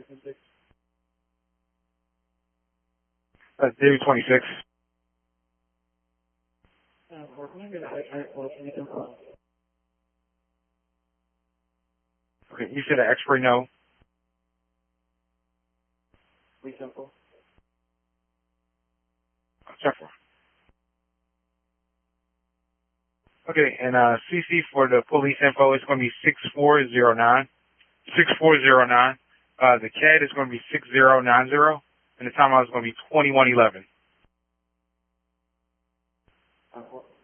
David 26. Okay, you said an X-ray, no? Simple. Check for. Okay, and CC for the police info is going to be 6409. 6409. The CAD is going to be 6090, and the timeout is going to be 2111.